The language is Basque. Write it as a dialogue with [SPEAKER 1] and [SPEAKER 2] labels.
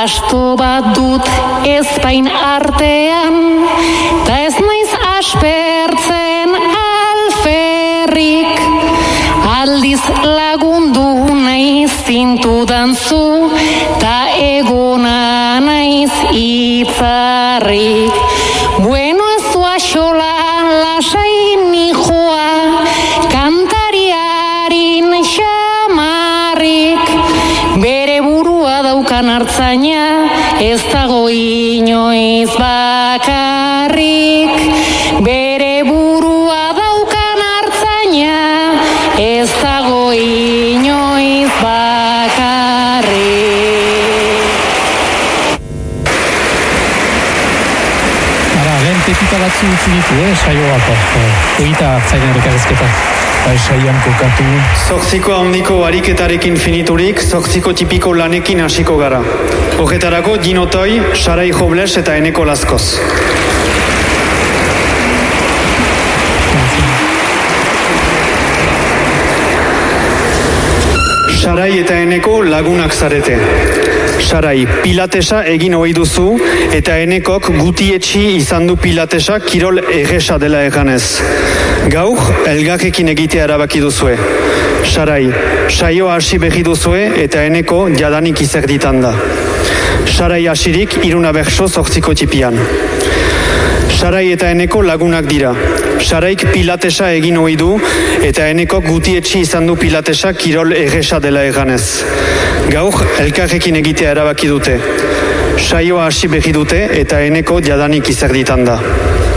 [SPEAKER 1] Asto bat dut ezpain artean, ta ez naiz aspertzen alferrik. Aldiz lagundu naiz zintudan zu, ta egona naiz itzarrik. Bueno ez doaxola lasai nijoa, kantariarin xamarrik. Bere burua daukan hartzaina, ez dago inoiz bakarrik. Bere burua daukan hartzaina, ez dago inoiz bakarrik.
[SPEAKER 2] Lehen pepita batzu utzi ditu, saioak, egita hartzailean elkarrizketa. Saioan kokatu.
[SPEAKER 3] Zortziko handiko ariketarekin finiturik, zortziko tipiko lanekin hasiko gara. Horretarako Dinotoi, Sarai Jobles eta Eneko Lazkoz. Sarai eta Eneko lagunak zarete. Sarai, pilatesa egin ohi duzu eta Enekok gutietxi izan du pilatesa kirol erresa dela eganez. Gaur, elgarrekin egitea erabaki duzue. Sarai, saioa hasi berri duzue eta Eneko jadanik izerditan da. Sarai hasirik 3 bertso 8 tipian. Sarai eta Eneko lagunak dira. Saraik pilatesa egin ohi du eta Enekok gutietxi izan du pilatesa kirol erresa dela eganez. Gaur, elkarrekin egitea erabaki dute. Saioa hasi berri dute eta Eneko jadanik izerditan da.